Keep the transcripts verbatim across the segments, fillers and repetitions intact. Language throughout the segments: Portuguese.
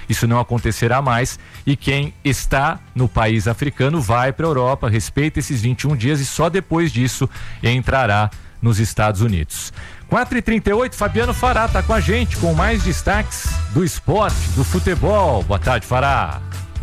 isso não acontecerá mais, e quem está no país africano vai para a Europa, respeita esses vinte e um dias e só depois disso entrará nos Estados Unidos. quatro e trinta e oito, Fabiano Fará está com a gente com mais destaques do esporte, do futebol. Boa tarde, Fará.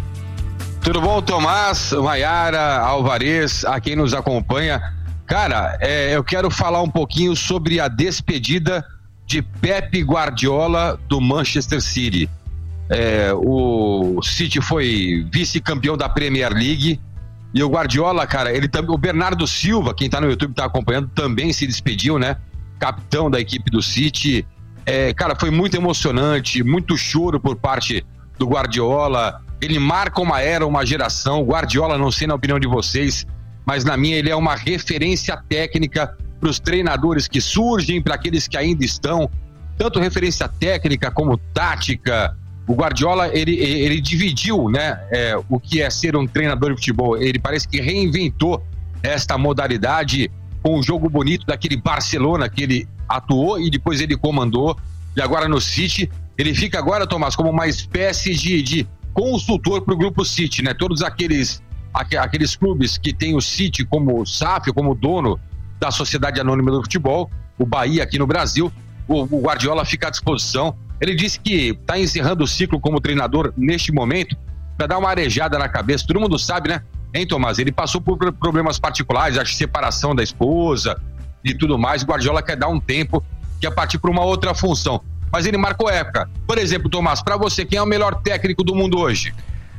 Tudo bom, Tomás, Maiara, Alvarez, a quem nos acompanha. Cara, é, eu quero falar um pouquinho sobre a despedida de Pep Guardiola do Manchester City. É, o City foi vice-campeão da Premier League e o Guardiola, cara, ele também, o Bernardo Silva, quem tá no YouTube tá acompanhando, também se despediu, né? Capitão da equipe do City. É, cara, foi muito emocionante, muito choro por parte do Guardiola. Ele marca uma era, uma geração. O Guardiola, não sei na opinião de vocês, mas na minha ele é uma referência técnica para os treinadores que surgem, para aqueles que ainda estão, tanto referência técnica como tática. O Guardiola, ele, ele dividiu, né, é, o que é ser um treinador de futebol. Ele parece que reinventou esta modalidade com um jogo bonito daquele Barcelona que ele atuou e depois ele comandou, e agora no City. Ele fica agora, Tomás, como uma espécie de, de consultor para o Grupo City, né? Todos aqueles, aqueles clubes que tem o City como S A F, como dono da Sociedade Anônima do Futebol, o Bahia aqui no Brasil, o, o Guardiola fica à disposição. Ele disse que está encerrando o ciclo como treinador neste momento para dar uma arejada na cabeça. Todo mundo sabe, né? Hein, Tomás? Ele passou por problemas particulares, acho que separação da esposa e tudo mais. O Guardiola quer dar um tempo, quer partir para uma outra função. Mas ele marcou época. Por exemplo, Tomás, para você, quem é o melhor técnico do mundo hoje?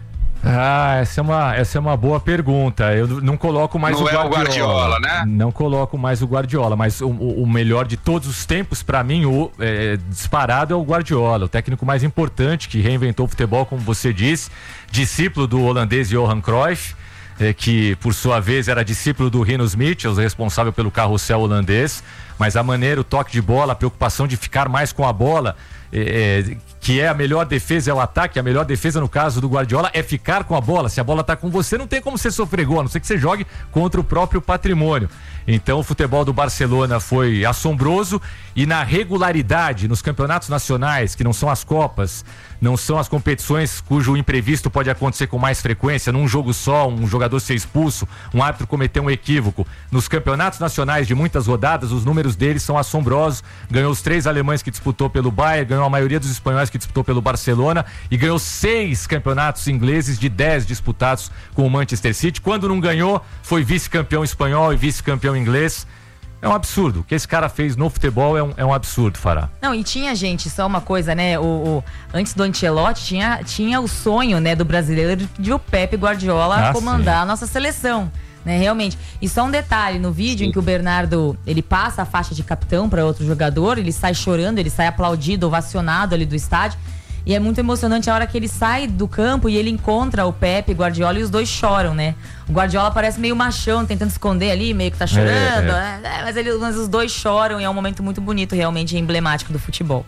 Ah, essa é uma, essa é uma boa pergunta. Eu não coloco mais não o Guardiola. Não é o Guardiola, né? Não coloco mais o Guardiola, mas o, o melhor de todos os tempos, para mim, o é, disparado é o Guardiola, o técnico mais importante que reinventou o futebol, como você disse, discípulo do holandês Johan Cruyff, é, que por sua vez era discípulo do Rinus Michels, responsável pelo carrossel holandês, mas a maneira, o toque de bola, a preocupação de ficar mais com a bola, é, é, que é a melhor defesa é o ataque, a melhor defesa no caso do Guardiola é ficar com a bola. Se a bola tá com você, não tem como você sofrer gol, a não ser que você jogue contra o próprio patrimônio. Então o futebol do Barcelona foi assombroso e na regularidade nos campeonatos nacionais, que não são as Copas, não são as competições cujo imprevisto pode acontecer com mais frequência, num jogo só, um jogador ser expulso, um árbitro cometer um equívoco. Nos campeonatos nacionais de muitas rodadas, os números deles são assombrosos. Ganhou os três alemães que disputou pelo Bayern, ganhou a maioria dos espanhóis que disputou pelo Barcelona e ganhou seis campeonatos ingleses de dez disputados com o Manchester City. Quando não ganhou, foi vice-campeão espanhol e vice-campeão inglês. É um absurdo. O que esse cara fez no futebol é um, é um absurdo, Fará. Não, e tinha, gente, só uma coisa, né? O, o, antes do Ancelotti, tinha, tinha o sonho, né, do brasileiro de o Pepe Guardiola ah, comandar sim. a nossa seleção, né? Realmente. E só um detalhe, no vídeo sim. em que o Bernardo, ele passa a faixa de capitão para outro jogador, ele sai chorando, ele sai aplaudido, ovacionado ali do estádio. E é muito emocionante a hora que ele sai do campo e ele encontra o Pepe Guardiola e os dois choram, né? O Guardiola parece meio machão, tentando esconder ali, meio que tá chorando, é, é. É, mas, ele, mas os dois choram e é um momento muito bonito, realmente emblemático do futebol.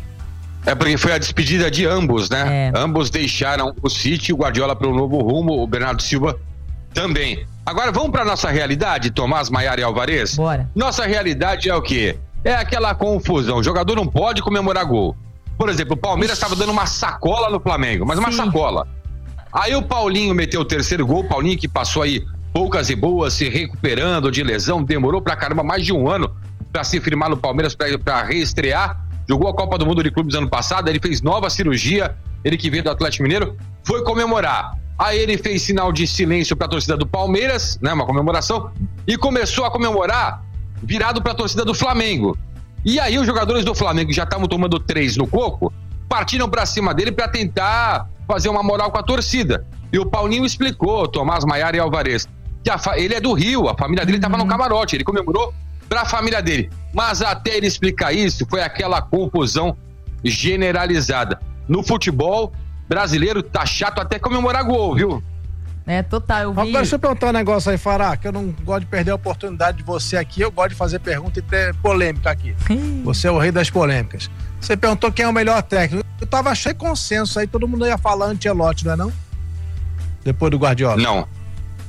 É porque foi a despedida de ambos, né? É. Ambos deixaram o City, o Guardiola para um novo rumo, o Bernardo Silva também. Agora vamos para nossa realidade, Tomás, Maiara e Alvarez? Bora. Nossa realidade é o quê? É aquela confusão, o jogador não pode comemorar gol. Por exemplo, o Palmeiras estava dando uma sacola no Flamengo, mas uma Sim. sacola. Aí o Paulinho meteu o terceiro gol, o Paulinho que passou aí poucas e boas, se recuperando de lesão, demorou pra caramba mais de um ano pra se firmar no Palmeiras, pra, pra reestrear, jogou a Copa do Mundo de Clubes ano passado, ele fez nova cirurgia, ele que veio do Atlético Mineiro, foi comemorar. Aí ele fez sinal de silêncio pra torcida do Palmeiras, né, uma comemoração, e começou a comemorar virado pra torcida do Flamengo. E aí os jogadores do Flamengo já estavam tomando três no coco, partiram pra cima dele pra tentar fazer uma moral com a torcida. E o Paulinho explicou, Tomás, Maiara e Alvarez, que a fa... ele é do Rio, a família dele estava uhum. no camarote, ele comemorou pra família dele. Mas até ele explicar isso, foi aquela confusão generalizada. No futebol brasileiro tá chato até comemorar gol, viu? É, total, eu vi... Agora, deixa eu perguntar um negócio aí, Fará, que eu não gosto de perder a oportunidade de você aqui, eu gosto de fazer pergunta e ter polêmica aqui. Você é o rei das polêmicas. Você perguntou quem é o melhor técnico. Eu tava cheio de consenso aí, todo mundo ia falar Ancelotti, não é não? Depois do Guardiola. Não.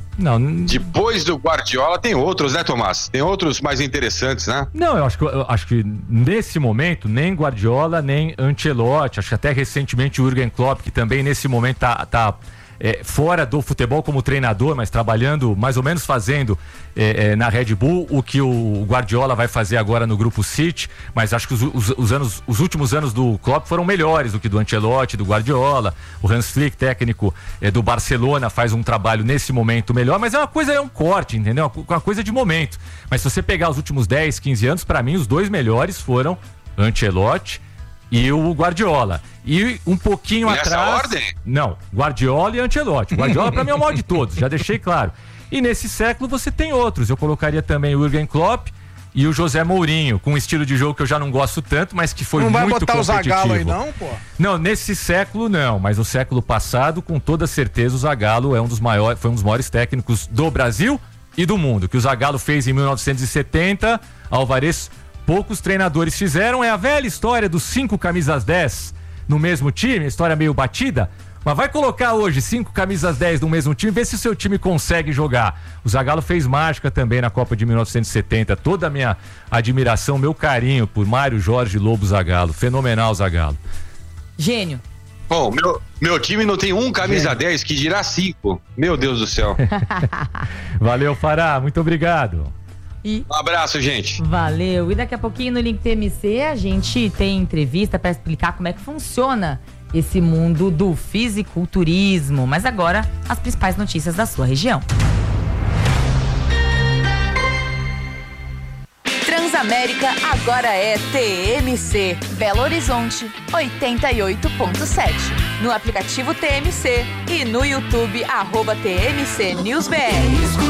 Não. Depois do Guardiola tem outros, né, Tomás? Tem outros mais interessantes, né? Não, eu acho que, eu acho que nesse momento, nem Guardiola, nem Ancelotti, acho que até recentemente o Jürgen Klopp, que também nesse momento tá... tá É, fora do futebol como treinador, mas trabalhando, mais ou menos fazendo é, é, na Red Bull o que o Guardiola vai fazer agora no Grupo City, mas acho que os, os, os, anos, os últimos anos do Klopp foram melhores do que do Ancelotti, do Guardiola. O Hans Flick, técnico é, do Barcelona, faz um trabalho nesse momento melhor, mas é uma coisa, é um corte, entendeu? Uma coisa de momento. Mas se você pegar os últimos dez, quinze anos, para mim os dois melhores foram Ancelotti e o Guardiola. E um pouquinho Nessa atrás... ordem? Não, Guardiola e Ancelotti. Guardiola pra mim é o maior de todos, já deixei claro. E nesse século você tem outros. Eu colocaria também o Jürgen Klopp e o José Mourinho, com um estilo de jogo que eu já não gosto tanto, mas que foi muito competitivo. Não vai botar o Zagallo aí não, pô? Não, nesse século não, mas no século passado, com toda certeza, o Zagallo é um dos maiores, foi um dos maiores técnicos do Brasil e do mundo. O que o Zagallo fez em mil novecentos e setenta, Alvarez, poucos treinadores fizeram. É a velha história dos cinco camisas dez no mesmo time, história meio batida, mas vai colocar hoje cinco camisas dez no mesmo time, vê se o seu time consegue jogar. O Zagallo fez mágica também na Copa de mil novecentos e setenta, toda a minha admiração, meu carinho por Mário Jorge Lobo Zagallo, fenomenal Zagallo. Gênio. Bom, meu, meu time não tem um camisa dez, que dirá cinco, meu Deus do céu. Valeu, Fará, muito obrigado. E... Um abraço, gente. Valeu. E daqui a pouquinho no Link T M C a gente tem entrevista para explicar como é que funciona esse mundo do fisiculturismo. Mas agora, as principais notícias da sua região. Transamérica agora é T M C. Belo Horizonte, oitenta e oito ponto sete. No aplicativo T M C e no YouTube, arroba T M C News B R.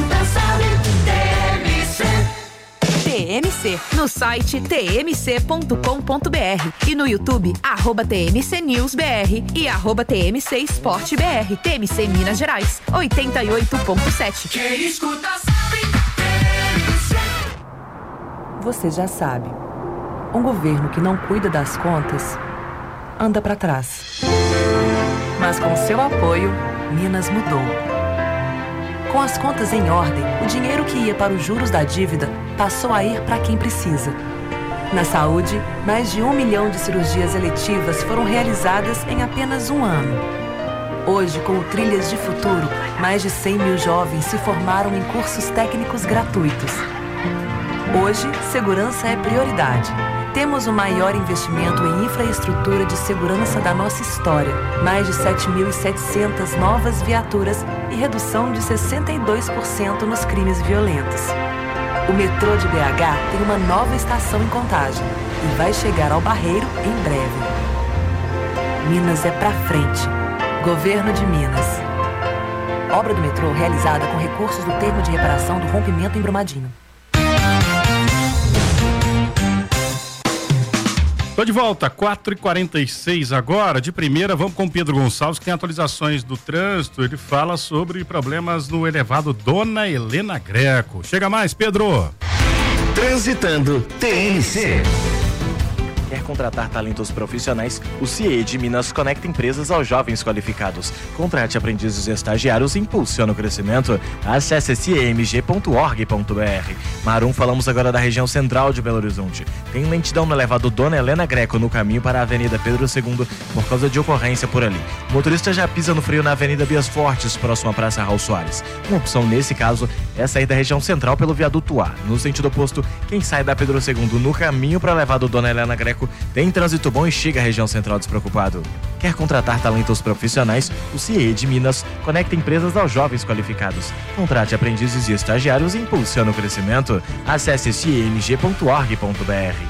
T M C, no site t m c ponto com ponto b r e no YouTube, arroba T M C News B R e arroba T M C Esporte B R. T M C Minas Gerais, oitenta e oito ponto sete. Quem escuta sabe, T M C. Você já sabe, um governo que não cuida das contas anda para trás. Mas com seu apoio, Minas mudou. Com as contas em ordem, o dinheiro que ia para os juros da dívida passou a ir para quem precisa. Na saúde, mais de um milhão de cirurgias eletivas foram realizadas em apenas um ano. Hoje, com o Trilhas de Futuro, mais de cem mil jovens se formaram em cursos técnicos gratuitos. Hoje, segurança é prioridade. Temos o maior investimento em infraestrutura de segurança da nossa história. Mais de sete mil e setecentas novas viaturas e redução de sessenta e dois por cento nos crimes violentos. O metrô de B H tem uma nova estação em Contagem e vai chegar ao Barreiro em breve. Minas é pra frente. Governo de Minas. Obra do metrô realizada com recursos do termo de reparação do rompimento em Brumadinho. Tô de volta, quatro e quarenta e seis agora. De primeira, vamos com o Pedro Gonçalves, que tem atualizações do trânsito. Ele fala sobre problemas no elevado Dona Helena Greco. Chega mais, Pedro. Transitando T M C. Quer contratar talentos profissionais? O C I E de Minas conecta empresas aos jovens qualificados. Contrate aprendizes e estagiários e impulsiona o crescimento. Acesse c e m g ponto org ponto b r. Marum, falamos agora da região central de Belo Horizonte. Tem lentidão no elevado Dona Helena Greco no caminho para a Avenida Pedro segundo por causa de ocorrência por ali. O motorista já pisa no freio na Avenida Bias Fortes, próximo à Praça Raul Soares. Uma opção nesse caso é sair da região central pelo viaduto A. No sentido oposto, quem sai da Pedro segundo no caminho para o elevado Dona Helena Greco tem trânsito bom e chega à região central despreocupado. Quer contratar talentos profissionais? O C I E de Minas conecta empresas aos jovens qualificados. Contrate aprendizes e estagiários e impulsiona o crescimento. Acesse c e m g ponto org ponto b r.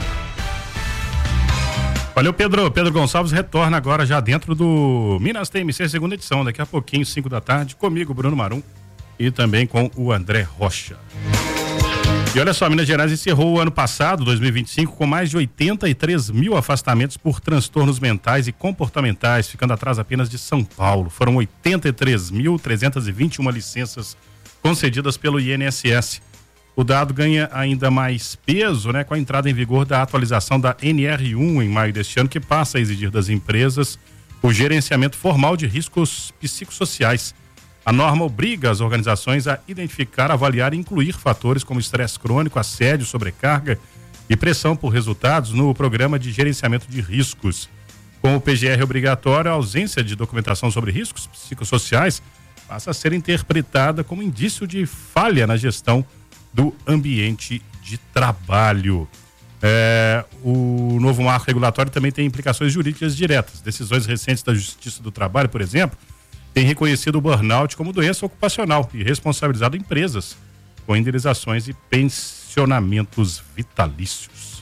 Valeu, Pedro. Pedro Gonçalves retorna agora já dentro do Minas T M C, segunda edição, daqui a pouquinho, cinco da tarde, comigo, Bruno Marum, e também com o André Rocha. E olha só, Minas Gerais encerrou o ano passado, dois mil e vinte e cinco, com mais de oitenta e três mil afastamentos por transtornos mentais e comportamentais, ficando atrás apenas de São Paulo. Foram oitenta e três mil trezentas e vinte e uma licenças concedidas pelo I N S S. O dado ganha ainda mais peso, né, com a entrada em vigor da atualização da N R um em maio deste ano, que passa a exigir das empresas o gerenciamento formal de riscos psicossociais. A norma obriga as organizações a identificar, avaliar e incluir fatores como estresse crônico, assédio, sobrecarga e pressão por resultados no programa de gerenciamento de riscos. Com o P G R obrigatório, a ausência de documentação sobre riscos psicossociais passa a ser interpretada como indício de falha na gestão do ambiente de trabalho. É, o novo marco regulatório também tem implicações jurídicas diretas. Decisões recentes da Justiça do Trabalho, por exemplo, têm reconhecido o burnout como doença ocupacional e responsabilizado empresas com indenizações e pensionamentos vitalícios.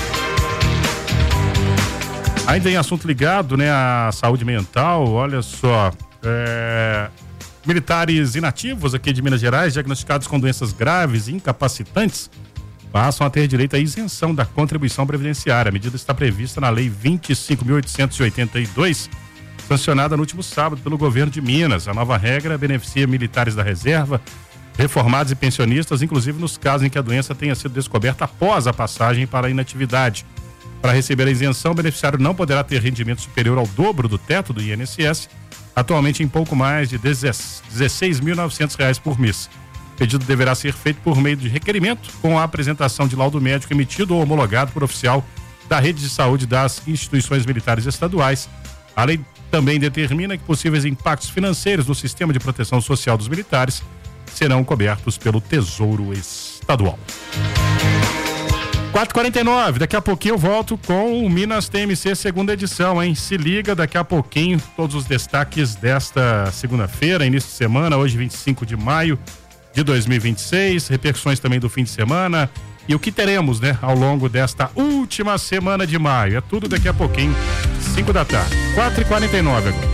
Ainda em assunto ligado, né, à saúde mental, olha só, é, militares inativos aqui de Minas Gerais, diagnosticados com doenças graves e incapacitantes, passam a ter direito à isenção da contribuição previdenciária. A medida está prevista na Lei vinte e cinco mil oitocentos e oitenta e dois, sancionada no último sábado pelo governo de Minas. A nova regra beneficia militares da reserva, reformados e pensionistas, inclusive nos casos em que a doença tenha sido descoberta após a passagem para a inatividade. Para receber a isenção, o beneficiário não poderá ter rendimento superior ao dobro do teto do I N S S, atualmente em pouco mais de dezesseis mil e novecentos reais por mês. O pedido deverá ser feito por meio de requerimento, com a apresentação de laudo médico emitido ou homologado por oficial da rede de saúde das instituições militares estaduais. A lei também determina que possíveis impactos financeiros no sistema de proteção social dos militares serão cobertos pelo Tesouro Estadual. quatro e quarenta e nove, daqui a pouquinho eu volto com o Minas T M C segunda edição, hein? Se liga, daqui a pouquinho todos os destaques desta segunda-feira, início de semana, hoje vinte e cinco de maio de dois mil e vinte e seis, repercussões também do fim de semana e o que teremos, né, ao longo desta última semana de maio. É tudo daqui a pouquinho, cinco da tarde, quatro e quarenta e nove agora.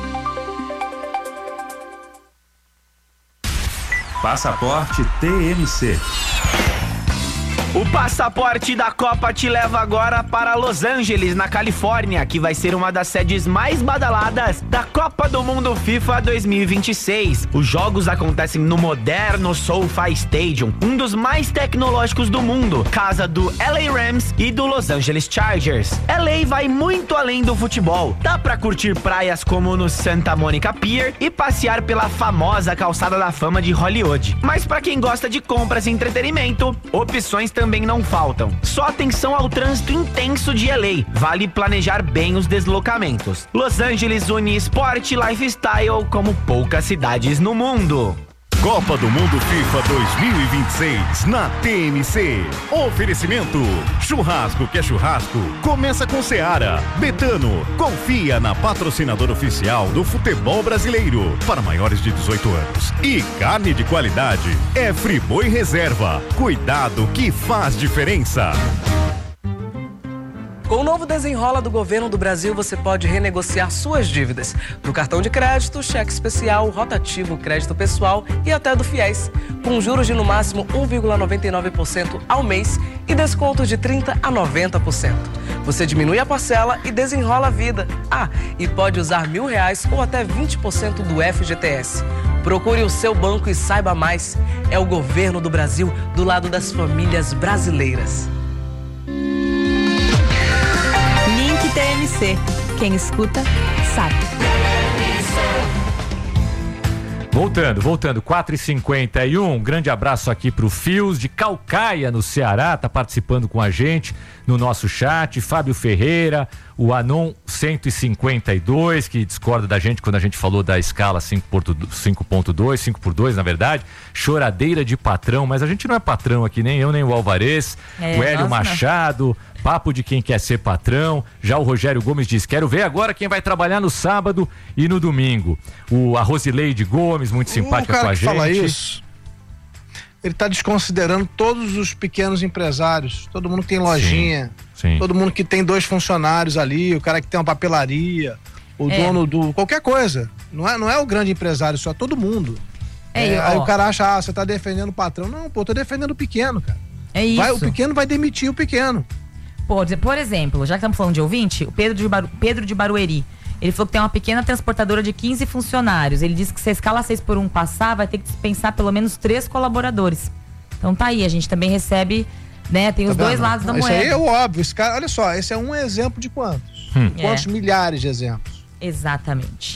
Passaporte T M C. O passaporte da Copa te leva agora para Los Angeles, na Califórnia, que vai ser uma das sedes mais badaladas da Copa do Mundo FIFA dois mil e vinte e seis. Os jogos acontecem no moderno SoFi Stadium, um dos mais tecnológicos do mundo, casa do L A Rams e do Los Angeles Chargers. L A vai muito além do futebol. Dá pra curtir praias como no Santa Monica Pier e passear pela famosa calçada da fama de Hollywood. Mas pra quem gosta de compras e entretenimento, opções também também não faltam. Só atenção ao trânsito intenso de L A. Vale planejar bem os deslocamentos. Los Angeles une esporte e lifestyle como poucas cidades no mundo. Copa do Mundo FIFA dois mil e vinte e seis na T M C. Oferecimento: churrasco que é churrasco, começa com Seara. Betano, confia na patrocinadora oficial do futebol brasileiro para maiores de dezoito anos. E carne de qualidade é Friboi Reserva. Cuidado que faz diferença. Com o novo Desenrola do Governo do Brasil, você pode renegociar suas dívidas do cartão de crédito, cheque especial, rotativo, crédito pessoal e até do FIES, com juros de no máximo um vírgula noventa e nove por cento ao mês e descontos de trinta por cento a noventa por cento. Você diminui a parcela e desenrola a vida. Ah, e pode usar mil reais ou até vinte por cento do F G T S. Procure o seu banco e saiba mais. É o Governo do Brasil do lado das famílias brasileiras. T M C. Quem escuta, sabe. Voltando, voltando, quatro e cinquenta e um, um grande abraço aqui pro Fios de Calcaia, no Ceará, tá participando com a gente no nosso chat, Fábio Ferreira, o Anon cento e cinquenta e dois, que discorda da gente quando a gente falou da escala cinco ponto dois, cinco por dois, na verdade, choradeira de patrão, mas a gente não é patrão aqui, nem eu, nem o Alvarez, é, o Hélio Machado, não. Papo de quem quer ser patrão. Já o Rogério Gomes diz: quero ver agora quem vai trabalhar no sábado e no domingo. O a Rosileide Gomes, muito simpática com a gente. Fala isso, ele está desconsiderando todos os pequenos empresários, todo mundo que tem lojinha, sim, sim. Todo mundo que tem dois funcionários ali, o cara que tem uma papelaria, o é. dono do qualquer coisa. Não é, não é o grande empresário só, todo mundo. É, é, aí o cara acha, ah, você está defendendo o patrão. Não, pô, eu tô defendendo o pequeno, cara. É isso. Vai, o pequeno vai demitir o pequeno. Por exemplo, já que estamos falando de ouvinte, o Pedro de, Baru, Pedro de Barueri, ele falou que tem uma pequena transportadora de quinze funcionários. Ele disse que se a escala seis por um passar, vai ter que dispensar pelo menos três colaboradores. Então tá aí, a gente também recebe, né, tem tá os vendo? dois lados da Isso moeda. Isso aí é óbvio, esse cara, olha só, esse é um exemplo de quantos? Hum. Quantos é. milhares de exemplos? Exatamente.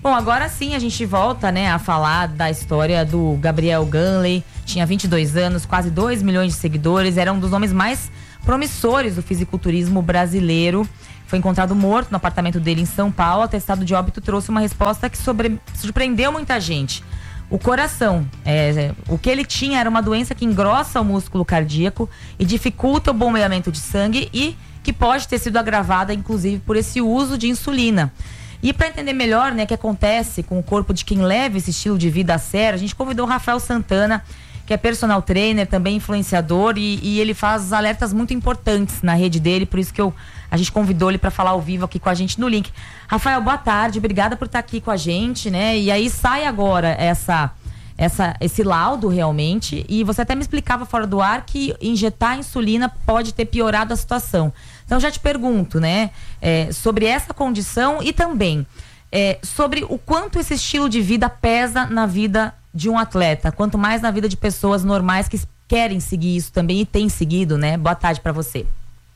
Bom, agora sim a gente volta, né, a falar da história do Gabriel Ganley. Tinha vinte e dois anos, quase dois milhões de seguidores, era um dos nomes mais promissores do fisiculturismo brasileiro. Foi encontrado morto no apartamento dele em São Paulo. O atestado de óbito trouxe uma resposta que sobre... surpreendeu muita gente. O coração, é, o que ele tinha era uma doença que engrossa o músculo cardíaco e dificulta o bombeamento de sangue e que pode ter sido agravada, inclusive, por esse uso de insulina. E para entender melhor, né, o que acontece com o corpo de quem leva esse estilo de vida a sério, a gente convidou o Rafael Santana, que é personal trainer, também influenciador, e, e ele faz alertas muito importantes na rede dele, por isso que eu, a gente convidou ele para falar ao vivo aqui com a gente no link. Rafael, boa tarde, obrigada por estar aqui com a gente, né? E aí sai agora essa, essa, esse laudo realmente, e você até me explicava fora do ar que injetar insulina pode ter piorado a situação. Então já te pergunto, né, é, sobre essa condição e também é, sobre o quanto esse estilo de vida pesa na vida de um atleta, quanto mais na vida de pessoas normais que querem seguir isso também e têm seguido, né? Boa tarde para você.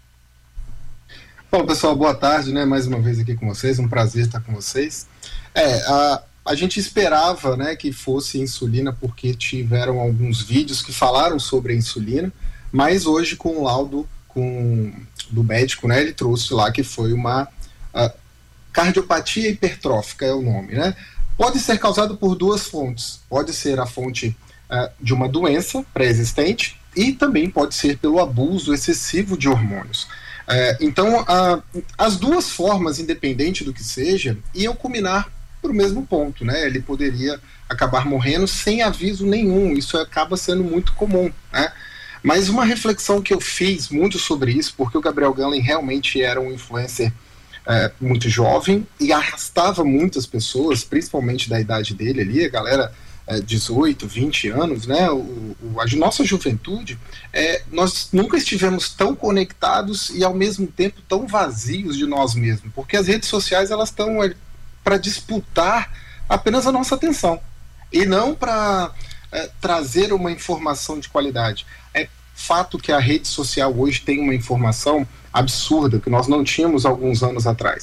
Bom, pessoal, boa tarde, né? Mais uma vez aqui com vocês, um prazer estar com vocês. É, a, a gente esperava, né, que fosse insulina porque tiveram alguns vídeos que falaram sobre a insulina, mas hoje com o laudo com, do médico, né, ele trouxe lá que foi uma a, cardiopatia hipertrófica, é o nome, né? Pode ser causado por duas fontes. Pode ser a fonte uh, de uma doença pré-existente e também pode ser pelo abuso excessivo de hormônios. Uh, então, uh, as duas formas, independente do que seja, iam culminar para o mesmo ponto, né? Ele poderia acabar morrendo sem aviso nenhum. Isso acaba sendo muito comum, né? Mas uma reflexão que eu fiz muito sobre isso, porque o Gabriel Ganley realmente era um influencer É, muito jovem e arrastava muitas pessoas, principalmente da idade dele ali, a galera é, dezoito, vinte anos, né? O, o, a nossa juventude, é, nós nunca estivemos tão conectados e ao mesmo tempo tão vazios de nós mesmos, porque as redes sociais elas estão é, para disputar apenas a nossa atenção e não para é, trazer uma informação de qualidade. É fato que a rede social hoje tem uma informação absurda, que nós não tínhamos alguns anos atrás,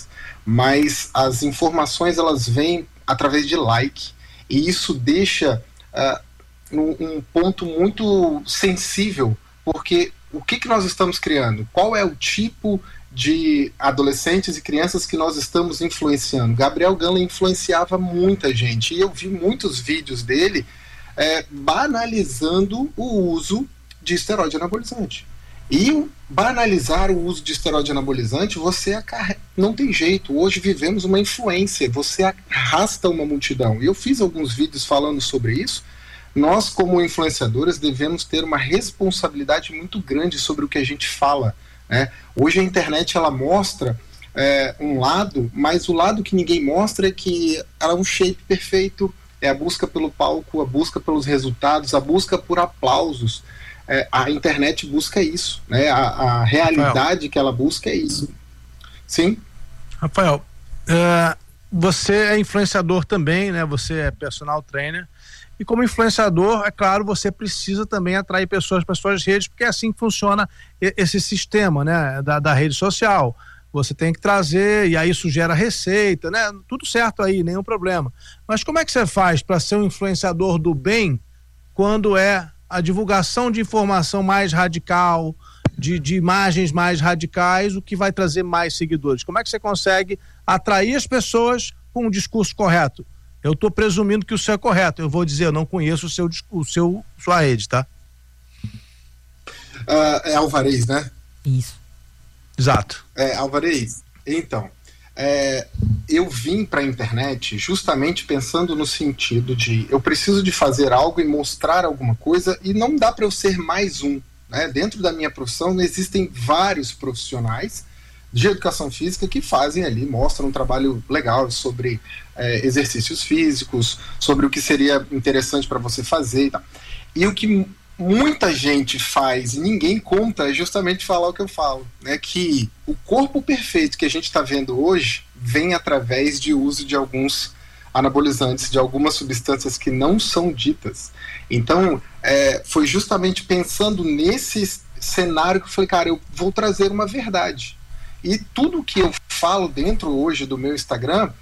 mas as informações elas vêm através de like, e isso deixa uh, um, um ponto muito sensível, porque o que, que nós estamos criando? Qual é o tipo de adolescentes e crianças que nós estamos influenciando? Gabriel Ganley influenciava muita gente, e eu vi muitos vídeos dele é, banalizando o uso de esteroide anabolizante. E banalizar o uso de esteroide anabolizante, você acarre... não tem jeito. Hoje vivemos uma influência, você arrasta uma multidão. E eu fiz alguns vídeos falando sobre isso. Nós, como influenciadores, devemos ter uma responsabilidade muito grande sobre o que a gente fala, né? Hoje a internet ela mostra é, um lado, mas o lado que ninguém mostra é que ela é um shape perfeito, é a busca pelo palco, a busca pelos resultados, a busca por aplausos. É, a internet busca isso, né? A, a realidade Rafael. que ela busca é isso. Sim? Rafael, uh, você é influenciador também, né? Você é personal trainer. E como influenciador, é claro, você precisa também atrair pessoas para suas redes, porque é assim que funciona esse sistema, né? Da, da rede social. Você tem que trazer, e aí isso gera receita, né? Tudo certo aí, nenhum problema. Mas como é que você faz para ser um influenciador do bem quando é a divulgação de informação mais radical, de, de imagens mais radicais, o que vai trazer mais seguidores? Como é que você consegue atrair as pessoas com um discurso correto? Eu estou presumindo que o seu é correto. Eu vou dizer, eu não conheço o seu, o seu sua rede, tá? Uh, é Alvarez, né? Isso. Exato. É, Alvarez. Então, é, eu vim para a internet justamente pensando no sentido de eu preciso de fazer algo e mostrar alguma coisa, e não dá para eu ser mais um, né? Dentro da minha profissão existem vários profissionais de educação física que fazem ali, mostram um trabalho legal sobre é, exercícios físicos, sobre o que seria interessante para você fazer e tal. E o que muita gente faz e ninguém conta é justamente falar o que eu falo, né? Que o corpo perfeito que a gente está vendo hoje vem através de uso de alguns anabolizantes, de algumas substâncias que não são ditas. Então, é, foi justamente pensando nesse cenário que eu falei, cara, eu vou trazer uma verdade. E tudo que eu falo dentro hoje do meu Instagram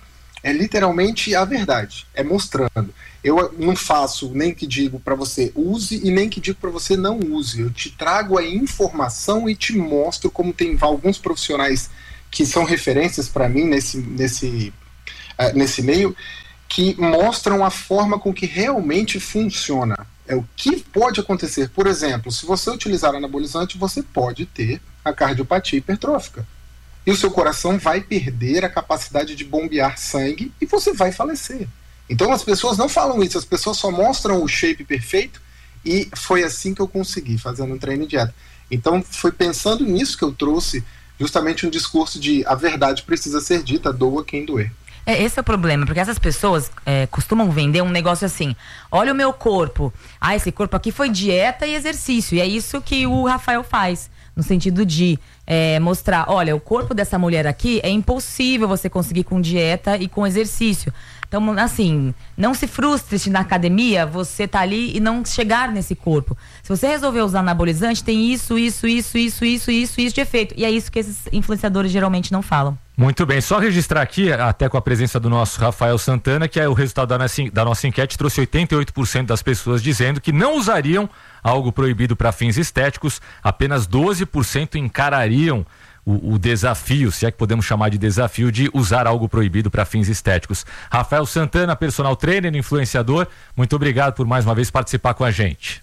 é literalmente a verdade, é mostrando. Eu não faço nem que digo para você use e nem que digo para você não use. Eu te trago a informação e te mostro como tem alguns profissionais que são referências para mim nesse, nesse, uh, nesse meio, que mostram a forma com que realmente funciona. É o que pode acontecer. Por exemplo, se você utilizar anabolizante, você pode ter a cardiopatia hipertrófica. E o seu coração vai perder a capacidade de bombear sangue e você vai falecer. Então as pessoas não falam isso, as pessoas só mostram o shape perfeito, e foi assim que eu consegui, fazendo um treino e dieta. Então foi pensando nisso que eu trouxe justamente um discurso de a verdade precisa ser dita, doa quem doer. É, esse é o problema, porque essas pessoas é, costumam vender um negócio assim: olha o meu corpo, ah, esse corpo aqui foi dieta e exercício, e é isso que o Rafael faz, no sentido de é, mostrar, olha, o corpo dessa mulher aqui é impossível você conseguir com dieta e com exercício. Então, assim, não se frustre se na academia você tá ali e não chegar nesse corpo. Se você resolver usar anabolizante, tem isso, isso, isso, isso, isso, isso, isso de efeito. E é isso que esses influenciadores geralmente não falam. Muito bem, só registrar aqui, até com a presença do nosso Rafael Santana, que é o resultado da nossa, da nossa enquete, trouxe oitenta e oito por cento das pessoas dizendo que não usariam algo proibido para fins estéticos, apenas doze por cento encarariam O, o desafio, se é que podemos chamar de desafio, de usar algo proibido para fins estéticos. Rafael Santana, personal trainer, influenciador, muito obrigado por mais uma vez participar com a gente.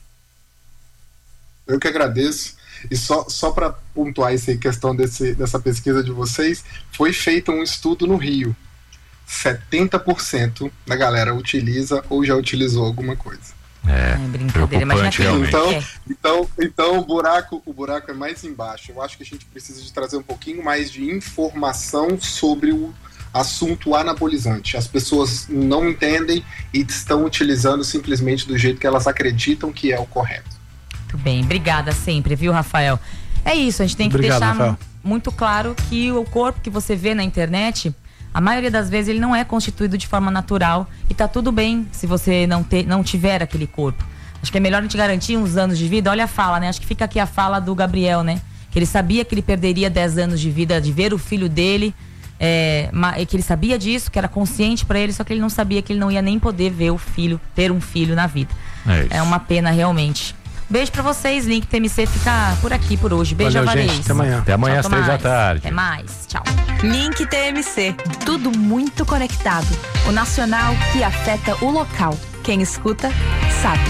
Eu que agradeço. E só, só para pontuar essa questão desse, dessa pesquisa de vocês, foi feito um estudo no Rio. setenta por cento da galera utiliza ou já utilizou alguma coisa. É, brincadeira, preocupante realmente. Então, então, então o, buraco, o buraco é mais embaixo. Eu acho que a gente precisa de trazer um pouquinho mais de informação sobre o assunto anabolizante. As pessoas não entendem e estão utilizando simplesmente do jeito que elas acreditam que é o correto. Muito bem, obrigada sempre, viu, Rafael? É isso, a gente tem que Obrigado, deixar Rafael. muito claro que o corpo que você vê na internet, a maioria das vezes ele não é constituído de forma natural, e tá tudo bem se você não, ter, não tiver aquele corpo. Acho que é melhor a gente garantir uns anos de vida. Olha a fala, né? Acho que fica aqui a fala do Gabriel, né? Que ele sabia que ele perderia dez anos de vida de ver o filho dele, é, que ele sabia disso, que era consciente para ele, só que ele não sabia que ele não ia nem poder ver o filho, ter um filho na vida. É, é uma pena realmente. Beijo pra vocês, Link T M C fica por aqui por hoje. Beijo, Valeu, Avarez. Gente, até amanhã. Até amanhã às três da tarde. Até mais, tchau. Link T M C, tudo muito conectado. O nacional que afeta o local. Quem escuta, sabe.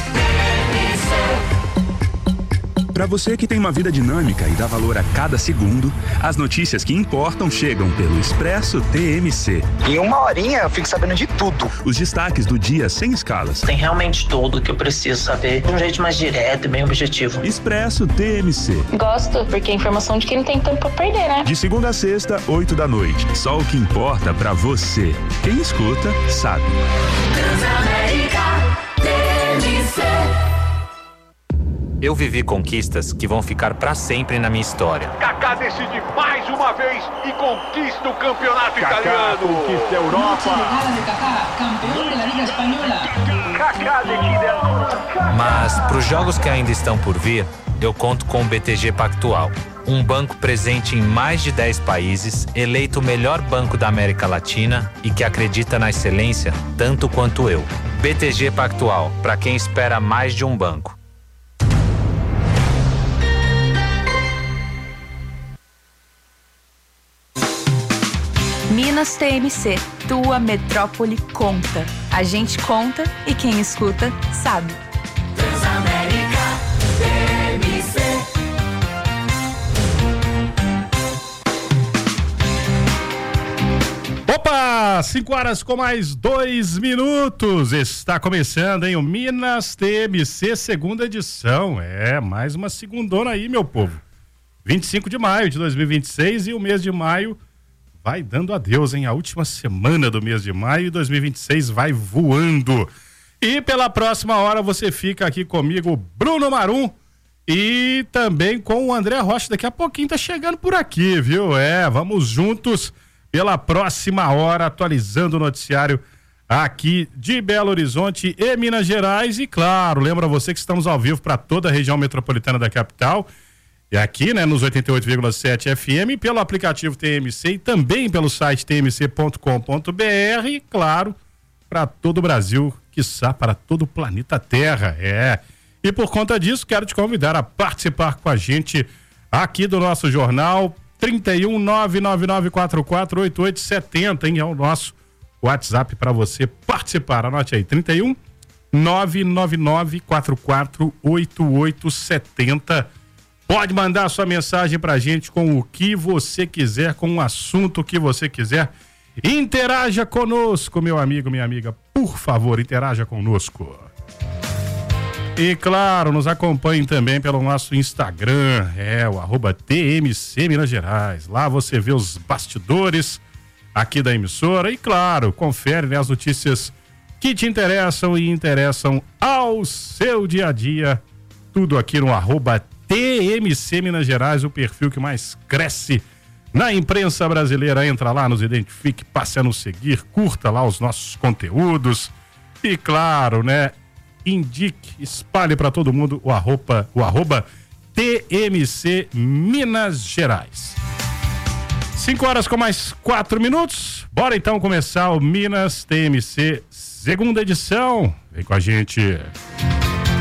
Para você que tem uma vida dinâmica e dá valor a cada segundo, as notícias que importam chegam pelo Expresso T M C. Em uma horinha eu fico sabendo de tudo. Os destaques do dia sem escalas. Tem realmente tudo que eu preciso saber de um jeito mais direto e bem objetivo. Expresso T M C. Gosto, porque é informação de quem não tem tempo pra perder, né? De segunda a sexta, oito da noite. Só o que importa pra você. Quem escuta, sabe. Transamérica T M C. Eu vivi conquistas que vão ficar pra sempre na minha história. Kaká decide mais uma vez e conquista o campeonato Kaká italiano. Conquista a Europa. Campeão da Liga Espanhola. Kaká decide. Mas pros jogos que ainda estão por vir, eu conto com o B T G Pactual. Um banco presente em mais de dez países, eleito o melhor banco da América Latina e que acredita na excelência tanto quanto eu. B T G Pactual, para quem espera mais de um banco. Minas T M C, tua metrópole conta. A gente conta e quem escuta sabe. Transamérica T M C. Opa, cinco horas com mais dois minutos. Está começando, hein, o Minas T M C segunda edição. É, mais uma segundona aí, meu povo. vinte e cinco de maio de dois mil e vinte e seis e o mês de maio vai dando adeus, hein? A última semana do mês de maio e dois mil e vinte e seis vai voando. E pela próxima hora você fica aqui comigo, Bruno Marum, e também com o André Rocha. Daqui a pouquinho tá chegando por aqui, viu? É, vamos juntos pela próxima hora, atualizando o noticiário aqui de Belo Horizonte e Minas Gerais. E claro, lembra você que estamos ao vivo para toda a região metropolitana da capital. E aqui, né, nos oitenta e oito vírgula sete F M, pelo aplicativo T M C e também pelo site t m c ponto com ponto b r, claro, para todo o Brasil, quiçá para todo o planeta Terra, é. E por conta disso, quero te convidar a participar com a gente aqui do nosso jornal. Trinta e um, nove nove nove quatro quatro oito oito sete zero, hein? É o nosso WhatsApp para você participar. Anote aí, trinta e um, nove nove nove quatro quatro oito oito sete zero. Pode mandar sua mensagem pra gente com o que você quiser, com o assunto que você quiser. Interaja conosco, meu amigo, minha amiga. Por favor, interaja conosco. E claro, nos acompanhe também pelo nosso Instagram, é o arroba T M C Minas Gerais. Lá você vê os bastidores aqui da emissora e claro, confere, né, as notícias que te interessam e interessam ao seu dia a dia. Tudo aqui no arroba T M C Minas Gerais, o perfil que mais cresce na imprensa brasileira. Entra lá, nos identifique, passe a nos seguir, curta lá os nossos conteúdos e claro, né, indique, espalhe para todo mundo o arroba, o arroba T M C Minas Gerais. Cinco horas com mais quatro minutos. Bora então começar o Minas T M C segunda edição. Vem com a gente.